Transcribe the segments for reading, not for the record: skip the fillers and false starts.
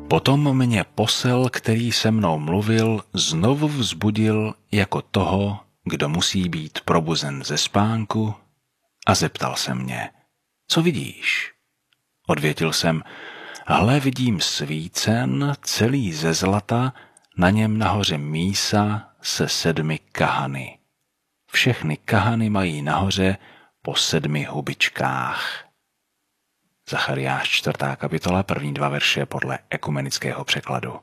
Potom mě posel, který se mnou mluvil, znovu vzbudil jako toho, kdo musí být probuzen ze spánku, a zeptal se mě, co vidíš? Odvětil jsem, hle, vidím svícen, celý ze zlata, na něm nahoře mísa se 7 kahany. Všechny kahany mají nahoře po 7 hubičkách. Zachariáš 4. kapitola, první 2 verše podle ekumenického překladu.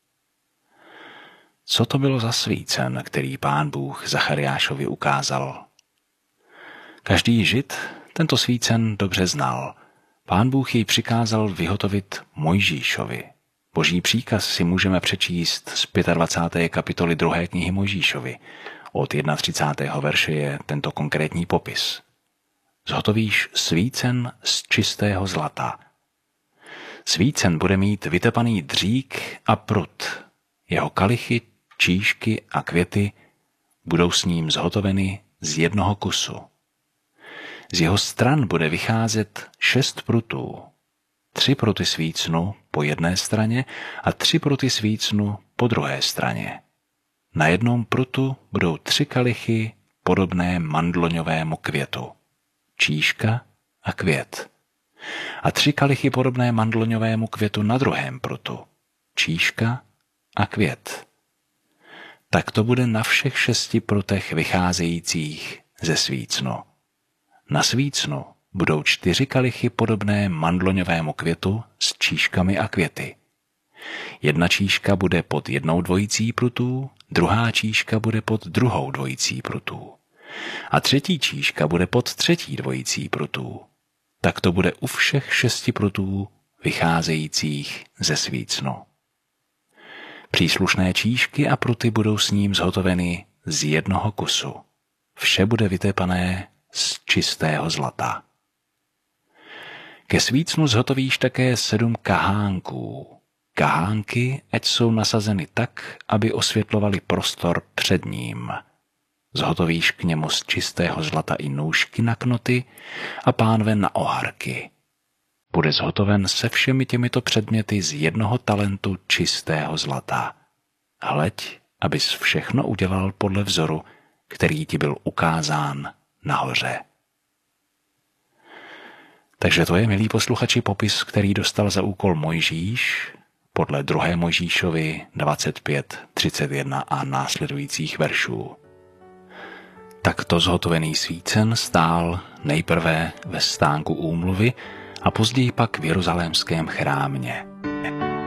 Co to bylo za svícen, který Pán Bůh Zachariášovi ukázal? Každý Žid tento svícen dobře znal. Pán Bůh jej přikázal vyhotovit Mojžíšovi. Boží příkaz si můžeme přečíst z 25. kapitoly 2. knihy Mojžíšovi. Od 31. verše je tento konkrétní popis. Zhotovíš svícen z čistého zlata. Svícen bude mít vytepaný dřík a prut. Jeho kalichy, číšky a květy budou s ním zhotoveny z jednoho kusu. Z jeho stran bude vycházet 6 prutů. 3 pruty svícnu po jedné straně a 3 pruty svícnu po druhé straně. Na jednom prutu budou 3 kalichy podobné mandloňovému květu. Číška a květ. A 3 kalichy podobné mandloňovému květu na druhém prutu. Číška a květ. Tak to bude na všech 6 prutech vycházejících ze svícnu. Na svícnu budou 4 kalichy podobné mandloňovému květu s číškami a květy. Jedna číška bude pod jednou dvojicí prutů, druhá číška bude pod druhou dvojicí prutů. A třetí číška bude pod třetí dvojicí prutů. Tak to bude u všech 6 prutů vycházejících ze svícnu. Příslušné číšky a pruty budou s ním zhotoveny z jednoho kusu. Vše bude vytepané z čistého zlata. Ke svícnu zhotovíš také 7 kahánků. Kahánky, ať jsou nasazeny tak, aby osvětlovaly prostor před ním. Zhotovíš k němu z čistého zlata i nůžky na knoty a pánve na oharky. Bude zhotoven se všemi těmito předměty z jednoho talentu čistého zlata. Hleď, abys všechno udělal podle vzoru, který ti byl ukázán nahoře. Takže to je, milí posluchači, popis, který dostal za úkol Mojžíš podle 2. Mojžíšovi 25, 31 a následujících veršů. Takto zhotovený svícen stál nejprve ve stánku úmluvy a později pak v jeruzalémském chrámě.